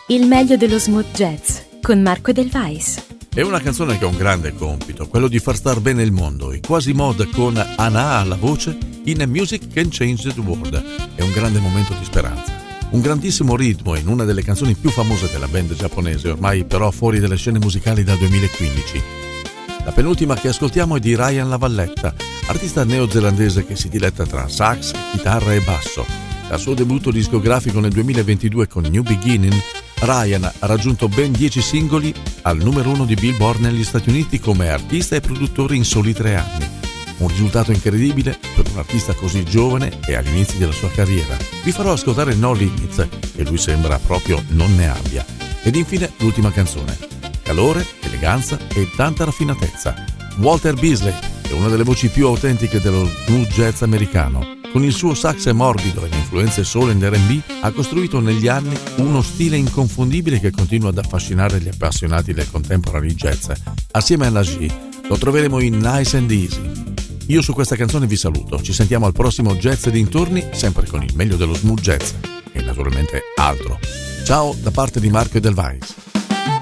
Il meglio dello smooth jazz con Marco Edelweiss. È una canzone che ha un grande compito, quello di far star bene il mondo. I Quasimodo con Anaa alla voce in A Music Can Change the World. È un grande momento di speranza. Un grandissimo ritmo in una delle canzoni più famose della band giapponese, ormai però fuori dalle scene musicali dal 2015. La penultima che ascoltiamo è di Ryan Lavalletta, artista neozelandese che si diletta tra sax, chitarra e basso. Dal suo debutto discografico nel 2022 con New Beginning, Ryan ha raggiunto ben 10 singoli al numero 1 di Billboard negli Stati Uniti come artista e produttore in soli 3 anni. Un risultato incredibile per un artista così giovane e agli inizi della sua carriera. Vi farò ascoltare No Limits, e lui sembra proprio non ne abbia. Ed infine l'ultima canzone. Calore, eleganza e tanta raffinatezza. Walter Beasley è una delle voci più autentiche dello smooth jazz americano. Con il suo sax morbido e le influenze soul and R&B ha costruito negli anni uno stile inconfondibile che continua ad affascinare gli appassionati del contemporary jazz. Assieme alla G lo troveremo in Nice and Easy. Io su questa canzone vi saluto, ci sentiamo al prossimo Jazz e dintorni, sempre con il meglio dello smooth jazz e naturalmente altro. Ciao da parte di Marco Edelweiss.